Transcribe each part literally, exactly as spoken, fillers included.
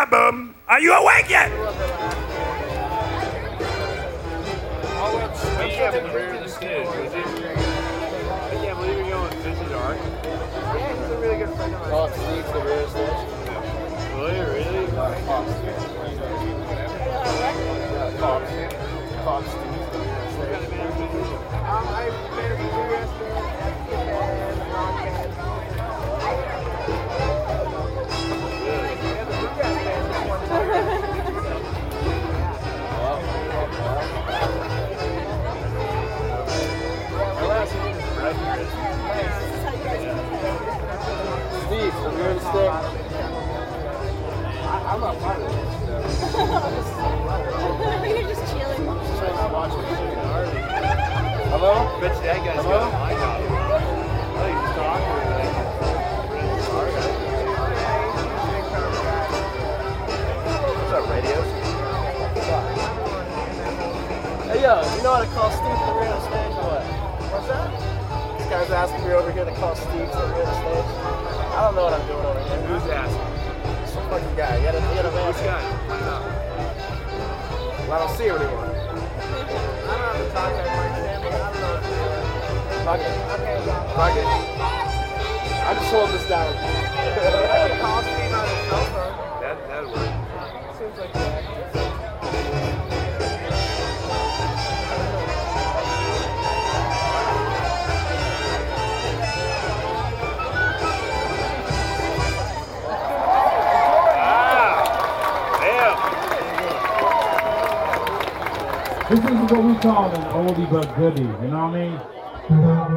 Kaboom! Are you awake yet? We have the rear of the stage, was it? I can't believe you're going Fizzy Dark. Yeah, he's a really good friend of mine. Oh, Steve's the rear of the stage? Really, really? Fox. Fox. Fox Steve. Um, I made a few yesterday. Steve, the rear of the stick. I'm not part of this. You're just chilling. Just trying to watch it. Hello? Bet you that guy's Hello? got a mic on. Oh, he's just talking. What's up, radios? Hey, yo, you know how to call Steve to the rear of the stage or what? What's that? This guy's asking me over here to call Steve to the rear of the stage. I don't know what I'm doing over here. Who's asking? Some fucking guy. You gotta, you gotta Which answer. guy? Find out. Well, I don't see him anymore. I don't have to talk that much, man, but I don't know. Fuck it. Okay, fuck it. I'm just holding this down. Call Steve on his cell phone. That, that'd work. Seems like that. This is what we call an oldie but goodie, you know what I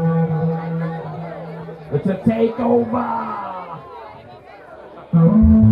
mean? It's a takeover!